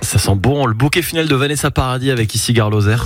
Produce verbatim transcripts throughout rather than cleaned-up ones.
Ça sent bon, le bouquet final de Vanessa Paradis avec ici Gare Lozère.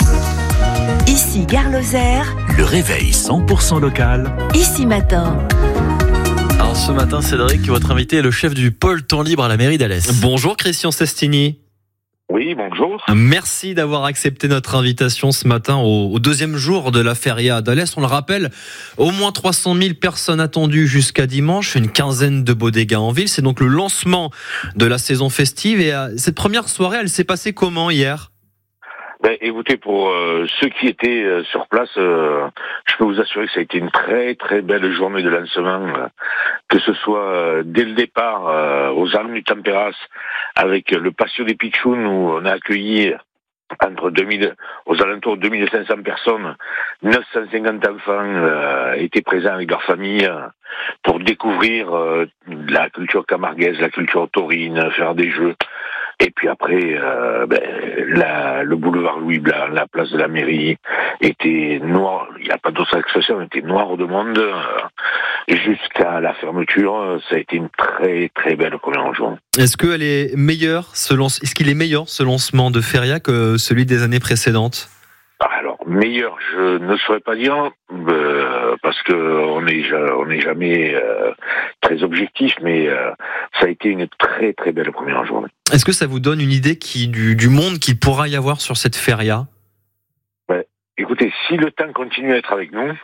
Ici Gare Lozère, le réveil cent pour cent local. Ici Matin. Alors ce matin, Cédric, votre invité est le chef du pôle temps libre à la mairie d'Alès. Bonjour Christian Sestini. Oui, bonjour. Merci d'avoir accepté notre invitation ce matin au, au deuxième jour de la feria d'Alès. On le rappelle, au moins trois cent mille personnes attendues jusqu'à dimanche, une quinzaine de bodegas en ville. C'est donc le lancement de la saison festive. Et euh, cette première soirée, elle s'est passée comment hier ? Ben, écoutez, pour euh, ceux qui étaient euh, sur place, euh, je peux vous assurer que ça a été une très très belle journée de lancement, euh, que ce soit euh, dès le départ euh, aux Armes du Tempéras avec le Patio des Pitchouns où on a accueilli entre deux mille, aux alentours de deux mille cinq cents personnes, neuf cent cinquante enfants euh, étaient présents avec leurs familles euh, pour découvrir euh, la culture camarguaise, la culture taurine, faire des jeux. Et puis après, euh, ben, la, le boulevard Louis Blanc, la place de la mairie était noire. Il n'y a pas d'autre expression, était noire de monde euh, jusqu'à la fermeture. Ça a été une très très belle première journée. Est-ce qu'elle est meilleure, ce lance... Est-ce qu'il est meilleur ce lancement de feria que celui des années précédentes ? Alors meilleur, je ne saurais pas dire euh, parce que on n'est on n'est jamais euh, très objectif, mais euh, ça a été une très très belle première journée. Est-ce que ça vous donne une idée qui, du, du monde qu'il pourra y avoir sur cette feria ? Ouais. Écoutez, si le temps continue à être avec nous,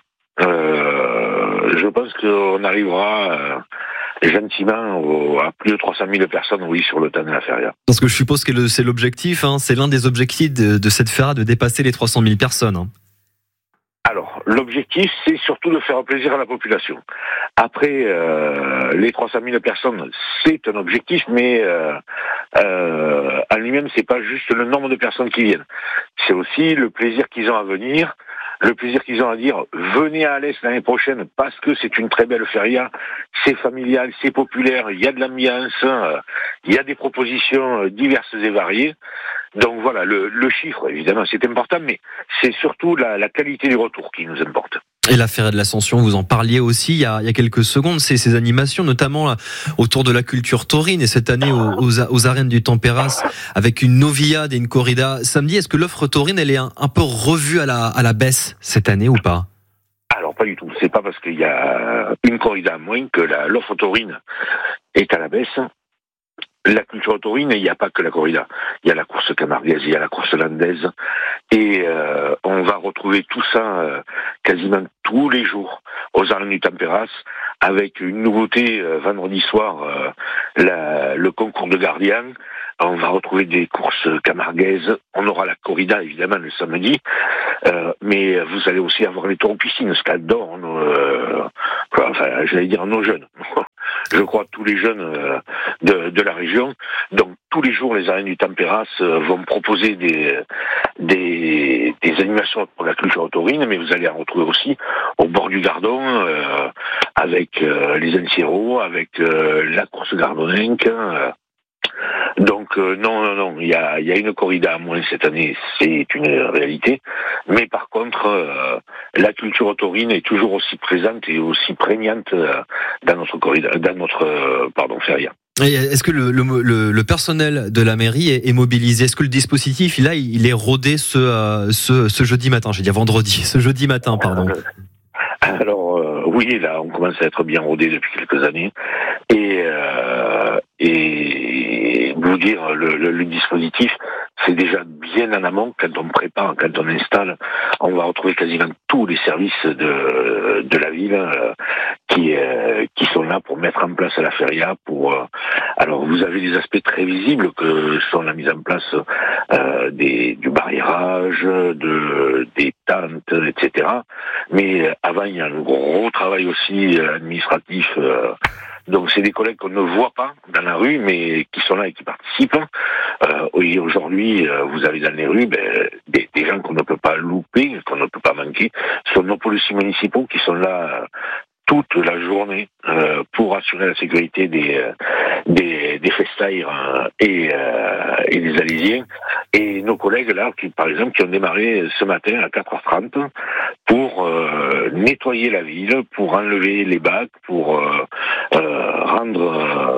euh, je pense qu'on arrivera euh, gentiment au, à plus de trois cent mille personnes, oui, sur le temps de la feria. Parce que je suppose que le, c'est l'objectif, hein, c'est l'un des objectifs de, de cette feria de dépasser les trois cent mille personnes. Hein. Alors, l'objectif, c'est surtout de faire plaisir à la population. Après, euh, les trois cent mille personnes, c'est un objectif, mais euh, euh, en lui-même, c'est pas juste le nombre de personnes qui viennent. C'est aussi le plaisir qu'ils ont à venir, le plaisir qu'ils ont à dire venez à Alès l'année prochaine parce que c'est une très belle feria, c'est familial, c'est populaire, il y a de l'ambiance, euh, il y a des propositions diverses et variées. Donc voilà, le, le chiffre, évidemment, c'est important, mais c'est surtout la, la qualité du retour qui nous importe. Et la Feria de l'Ascension, vous en parliez aussi il y a, il y a quelques secondes, c'est ces animations, notamment là, autour de la culture taurine, et cette année aux, aux, aux arènes du Tempéras, avec une novillade et une corrida samedi. Est-ce que l'offre taurine, elle est un, un peu revue à la, à la baisse cette année ou pas ? Alors pas du tout, c'est pas parce qu'il y a une corrida à moins que la, l'offre taurine est à la baisse. La culture taurine, il n'y a pas que la corrida. Il y a la course camarguaise, il y a la course landaise. Et euh, on va retrouver tout ça euh, quasiment tous les jours aux Arènes du Tempéras, avec une nouveauté euh, vendredi soir, euh, la, le concours de gardiens. On va retrouver des courses camarguaises. On aura la corrida, évidemment, le samedi. Euh, mais vous allez aussi avoir les taureaux piscines, ce qu'adorent, euh, enfin, j'allais dire nos jeunes. Je crois tous les jeunes euh, de, de la région. Donc tous les jours, les arènes du Tempéras euh, vont proposer des, des, des animations pour la culture taurine, mais vous allez en retrouver aussi au bord du Gardon, euh, avec euh, les encierros, avec euh, la course gardonenque. Euh, Donc euh, non, non, non, il y a, il y a une corrida à moins cette année, c'est une réalité. Mais par contre, euh, la culture taurine est toujours aussi présente et aussi prégnante euh, dans notre corrida, dans notre euh, pardon feria. Et est-ce que le, le, le personnel de la mairie est, est mobilisé ? Est-ce que le dispositif, là, il est rodé ce, euh, ce, ce jeudi matin ? J'ai dit vendredi, ce jeudi matin, pardon. Alors euh, oui, là, on commence à être bien rodé depuis quelques années. Et, euh, et vous dire, le, le, le dispositif, c'est déjà bien en amont. Quand on prépare, quand on installe, on va retrouver quasiment tous les services de, de la ville euh, qui, euh, qui sont là pour mettre en place la feria. Pour, euh, alors vous avez des aspects très visibles que sont la mise en place euh, des, du barriérage, de, des tentes, et cetera. Mais avant, il y a un gros travail aussi administratif. Euh, donc c'est des collègues qu'on ne voit pas dans la rue, mais qui sont là et qui participent. Euh, et aujourd'hui, euh, vous avez dans les rues ben, des, des gens qu'on ne peut pas louper, qu'on ne peut pas manquer. Ce sont nos policiers municipaux qui sont là toute la journée euh, pour assurer la sécurité des euh, des, des festaires euh, et, euh, et des Alésiens. Et nos collègues là, qui par exemple, qui ont démarré ce matin à quatre heures trente pour euh, nettoyer la ville, pour enlever les bacs, pour euh, euh, rendre euh,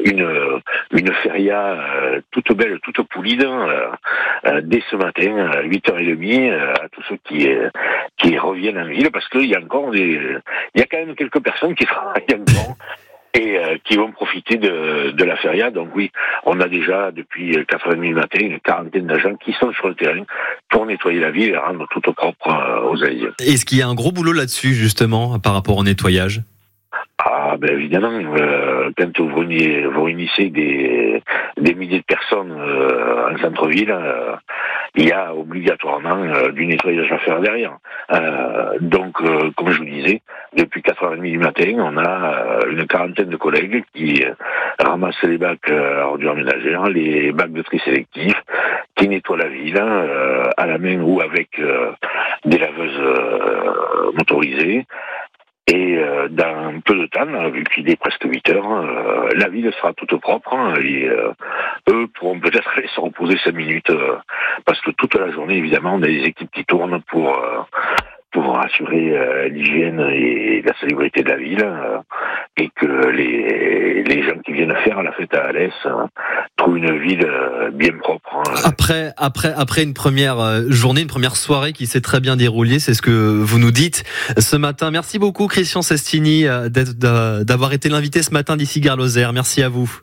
une une feria euh, toute belle, toute poulide, euh, euh, dès ce matin à huit heures trente euh, à tous ceux qui euh, qui reviennent en ville, parce qu'il y a encore des il y a quand même quelques personnes qui travaillent encore et euh, qui vont profiter de, de la feria. Donc oui, on a déjà depuis quatre heures trente du matin une quarantaine d'agents qui sont sur le terrain pour nettoyer la ville et rendre tout propre euh, aux Alésiens. Est-ce qu'il y a un gros boulot là-dessus justement par rapport au nettoyage ? Ah ben évidemment, euh, quand vous, réunissez, vous réunissez des, des milliers de personnes euh, en centre-ville, euh, il y a obligatoirement euh, du nettoyage à faire derrière. Euh, donc, euh, comme je vous disais, depuis quatre heures trente du matin, on a euh, une quarantaine de collègues qui euh, ramassent les bacs euh, à ordures ménagères, les bacs de tri sélectif, qui nettoient la ville euh, à la main ou avec euh, des laveuses euh, motorisées. Et euh, dans peu de temps, vu qu'il est presque huit heures, euh, la ville sera toute propre hein, et euh, eux pourront peut-être aller se reposer cinq minutes euh, parce que toute la journée, évidemment, on a des équipes qui tournent pour euh, pour assurer euh, l'hygiène et la salubrité de la ville euh, et que les les gens qui viennent faire la fête à Alès euh, trouvent une ville euh, bien propre. Hein. Après après après une première journée, une première soirée qui s'est très bien déroulée, c'est ce que vous nous dites ce matin. Merci beaucoup Christian Sestini d'avoir été l'invité ce matin d'Ici Gare Lozère. Merci à vous.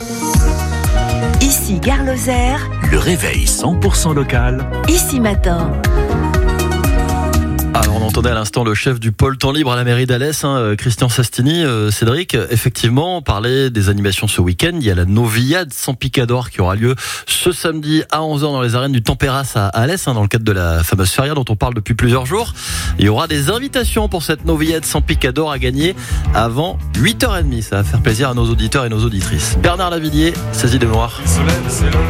Ici Gare Lozère, le réveil cent pour cent local. Ici Matin. Alors on entendait à l'instant le chef du pôle temps libre à la mairie d'Alès, hein, Christian Sestini. Euh, Cédric, effectivement, on parlait des animations ce week-end. Il y a la Novillade sans Picador qui aura lieu ce samedi à onze heures dans les arènes du Tempéras à Alès, hein, dans le cadre de la fameuse feria dont on parle depuis plusieurs jours. Il y aura des invitations pour cette Novillade sans Picador à gagner avant huit heures trente. Ça va faire plaisir à nos auditeurs et nos auditrices. Bernard Lavillier, saisi de noir.